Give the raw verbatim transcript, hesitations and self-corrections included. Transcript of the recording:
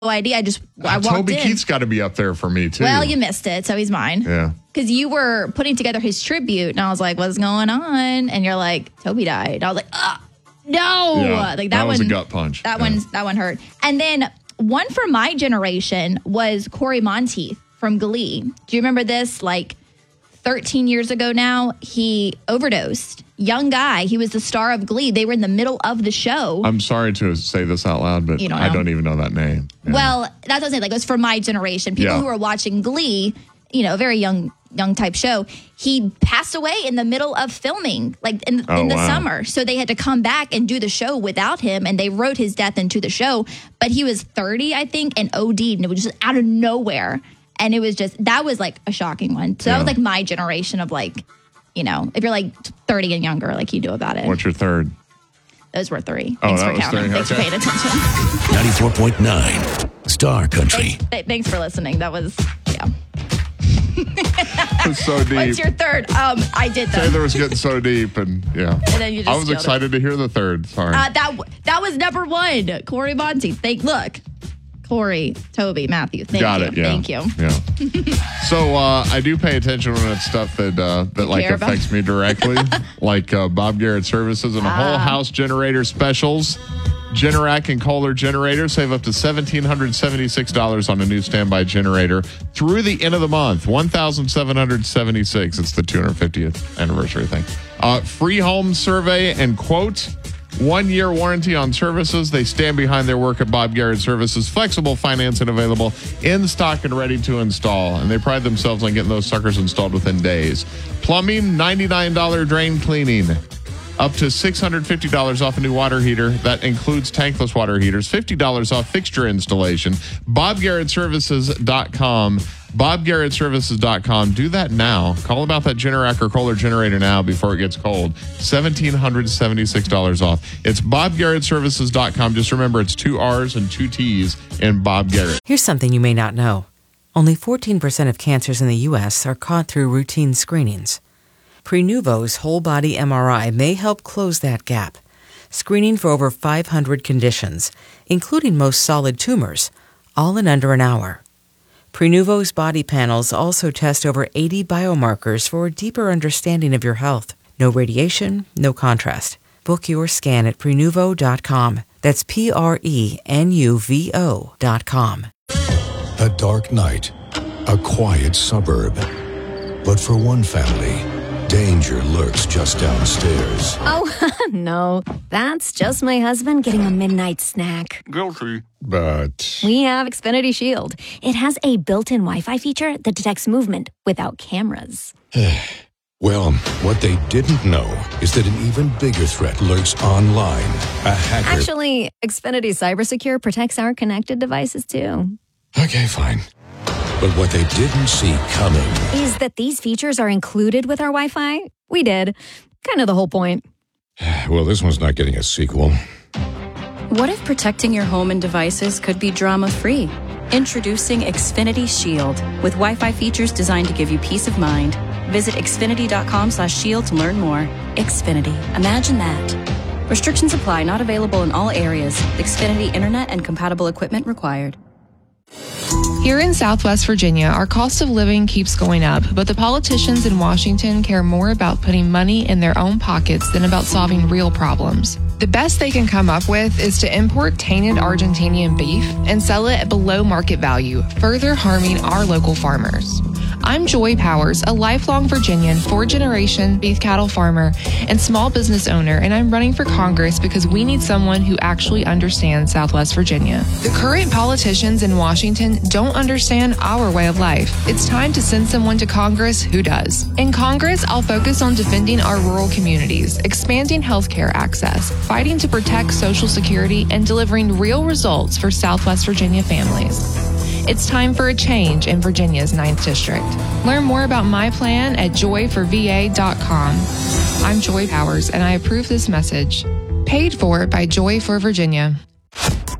idea. I just I walked Toby in. Keith's got to be up there for me, too. Well, you missed it, so he's mine. Yeah. Because you were putting together his tribute, and I was like, what's going on? And you're like, Toby died. I was like, ah, no. Yeah, like that, that was one, a gut punch. That, yeah. one, that one hurt. And then one for my generation was Corey Monteith from Glee. Do you remember this? Like thirteen years ago now, he overdosed. Young guy. He was the star of Glee. They were in the middle of the show. I'm sorry to say this out loud, but don't I don't even know that name. Yeah. Well, that's what I'm saying. Like, it was for my generation. People Yeah. who are watching Glee, you know, a very young, young type show. He passed away in the middle of filming, like in, Oh, in the wow. summer. So they had to come back and do the show without him, and they wrote his death into the show. But he was thirty, I think, and O D'd, and it was just out of nowhere. And it was just, that was like a shocking one. So Yeah. that was like my generation of like, you know, if you're like thirty and younger, like you do about it. What's your third? Those were three. Oh, Thanks that for was counting. three. Thanks Okay. for paying attention. ninety-four point nine Star Country. Th- Thanks for listening. That was, yeah. It's so deep. What's your third? Um, I did that. Taylor was getting so deep, and yeah. And then you just I was killed it. excited to hear the third. Sorry. Uh, that w- that was number one. Corey Monteith. Thank look, Corey, Toby, Matthew. Thank Got you. it. Yeah. Thank you. Yeah. So uh, I do pay attention when it's stuff that uh, that like care about? affects me directly, like uh, Bob Garrett Services and a whole house generator specials. Generac and Kohler generators save up to one thousand seven hundred seventy-six dollars on a new standby generator through the end of the month. one thousand seven hundred seventy-six dollars. It's the two hundred fiftieth anniversary thing. Uh, free home survey and quote. One year warranty on services. They stand behind their work at Bob Garrett Services. Flexible financing available in stock and ready to install. And they pride themselves on getting those suckers installed within days. Plumbing, ninety-nine dollars drain cleaning. Up to six hundred fifty dollars off a new water heater. That includes tankless water heaters. fifty dollars off fixture installation. Bob Garrett Services dot com. Bob Garrett Services dot com. Do that now. Call about that Generac or Kohler generator now before it gets cold. one thousand seven hundred seventy-six dollars off. It's Bob Garrett Services dot com. Just remember, it's two R's and two T's in Bob Garrett. Here's something you may not know. Only fourteen percent of cancers in the U S are caught through routine screenings. Prenuvo's whole-body M R I may help close that gap, screening for over five hundred conditions, including most solid tumors, all in under an hour. Prenuvo's body panels also test over eighty biomarkers for a deeper understanding of your health. No radiation, no contrast. Book your scan at Prenuvo dot com. That's P R E N U V O dot com. A dark night, a quiet suburb. But for one family, danger lurks just downstairs. Oh, no. That's just my husband getting a midnight snack. Guilty. But We have Xfinity Shield. It has a built-in Wi-Fi feature that detects movement without cameras. Well, what they didn't know is that an even bigger threat lurks online. A hacker... Actually, Xfinity Cybersecure protects our connected devices, too. Okay, fine. But what they didn't see coming... Is that these features are included with our Wi-Fi? We did. Kind of the whole point. Well, this one's not getting a sequel. What if protecting your home and devices could be drama-free? Introducing Xfinity Shield with Wi-Fi features designed to give you peace of mind. Visit Xfinity dot com slash shield to learn more. Xfinity. Imagine that. Restrictions apply. Not available in all areas. Xfinity Internet and compatible equipment required. Here in Southwest Virginia, our cost of living keeps going up, but the politicians in Washington care more about putting money in their own pockets than about solving real problems. The best they can come up with is to import tainted Argentinian beef and sell it at below market value, further harming our local farmers. I'm Joy Powers, a lifelong Virginian, four-generation beef cattle farmer and small business owner, and I'm running for Congress because we need someone who actually understands Southwest Virginia. The current politicians in Washington don't understand our way of life. It's time to send someone to Congress who does. In Congress, I'll focus on defending our rural communities, expanding healthcare access, fighting to protect Social Security, and delivering real results for Southwest Virginia families. It's time for a change in Virginia's ninth District. Learn more about my plan at joy for v a dot com. I'm Joy Powers, and I approve this message. Paid for by Joy for Virginia.